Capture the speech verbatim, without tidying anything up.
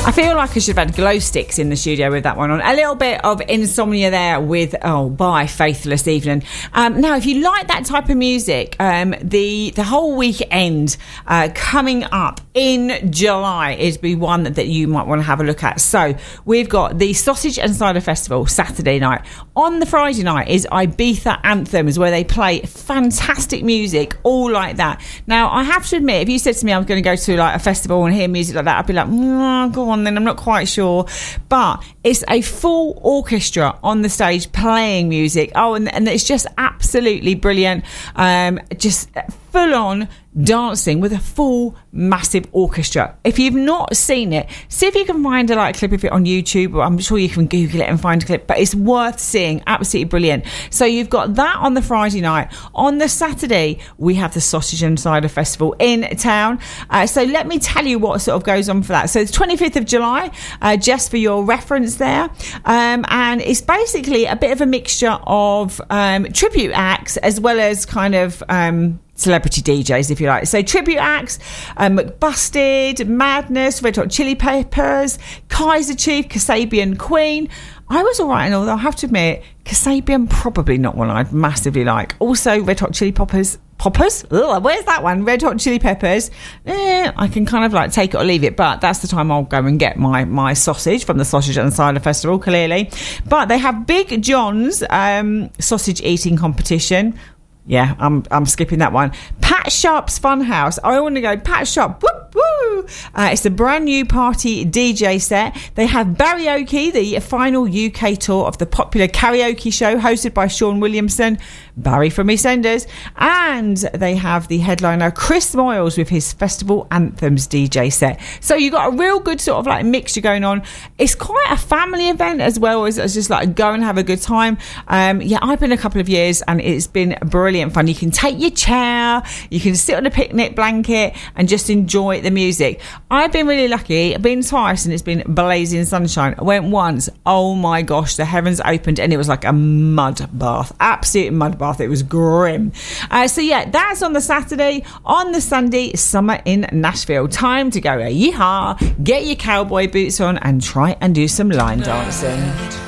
I feel like I should have had glow sticks in the studio with that one on. A little bit of Insomnia there with Oh by Faithless Evening. Um, now, if you like that type of music, um, the the whole weekend uh, coming up in July is be one that, that you might want to have a look at. So we've got the Sausage and Cider Festival Saturday night. On the Friday night is Ibiza Anthems, where they play fantastic music, all like that. Now, I have to admit, if you said to me I'm going to go to like a festival and hear music like that, I'd be like, mm, go on then, I'm not quite sure. But it's a full orchestra on the stage playing music. Oh, and, and it's just absolutely brilliant. Um, just full on dancing with a full massive orchestra. If you've not seen it, see if you can find a like clip of it on YouTube, or I'm sure you can Google it and find a clip, but it's worth seeing. Absolutely brilliant. So you've got that on the Friday night. On the Saturday we have the Sausage and Cider Festival in town. Uh, so let me tell you what sort of goes on for that. So it's twenty-fifth of July, uh, just for your reference there, um, and it's basically a bit of a mixture of um, tribute acts as well as kind of um, celebrity D Js, if you like. So tribute acts, um, McBusted, Madness, Red Hot Chili Peppers, Kaiser Chief, Kasabian Queen. I was all right, and although I have to admit, Kasabian probably not one I'd massively like. Also, Red Hot Chili Poppers. Poppers? Ugh, where's that one? Red Hot Chili Peppers. Eh, I can kind of like take it or leave it, but that's the time I'll go and get my, my sausage from the Sausage and Cider Festival, clearly. But they have Big John's um, sausage eating competition. Yeah, I'm I'm skipping that one. Pat Sharp's Funhouse. I want to go Pat Sharp. Whoop, woo. Uh, it's a brand new party D J set. They have Barrioke, the final U K tour of the popular karaoke show hosted by Sean Williamson, Barry from EastEnders, and they have the headliner Chris Moyles with his Festival Anthems D J set. So you've got a real good sort of like mixture going on. It's quite a family event as well as, as just like go and have a good time. Um, yeah, I've been a couple of years and it's been brilliant fun. You can take your chair, you can sit on a picnic blanket and just enjoy the music. I've been really lucky. I've been twice and it's been blazing sunshine. I went once. Oh my gosh, the heavens opened and it was like a mud bath. Absolute mud bath. It was grim. Uh, so yeah, that's on the Saturday. On the Sunday, summer in Nashville. Time to go yeehaw, get your cowboy boots on and try and do some line dancing.